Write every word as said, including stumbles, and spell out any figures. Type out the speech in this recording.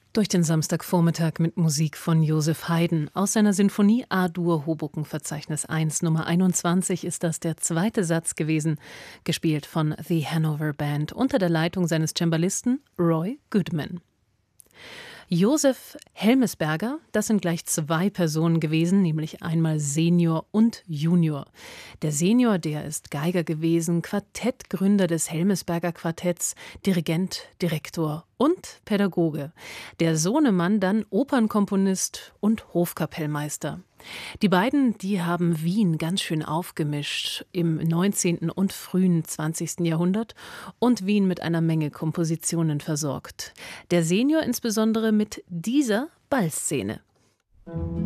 Durch den Samstagvormittag mit Musik von Joseph Haydn. Aus seiner Sinfonie A-Dur Hoboken Verzeichnis eins, Nummer einundzwanzig, ist das der zweite Satz gewesen, gespielt von The Hanover Band unter der Leitung seines Cembalisten Roy Goodman. Joseph Helmesberger, das sind gleich zwei Personen gewesen, nämlich einmal Senior und Junior. Der Senior, der ist Geiger gewesen, Quartettgründer des Helmesberger Quartetts, Dirigent, Direktor und Pädagoge. Der Sohnemann dann Opernkomponist und Hofkapellmeister. Die beiden, die haben Wien ganz schön aufgemischt im neunzehnten und frühen zwanzigsten Jahrhundert und Wien mit einer Menge Kompositionen versorgt. Der Senior insbesondere mit dieser Ballszene.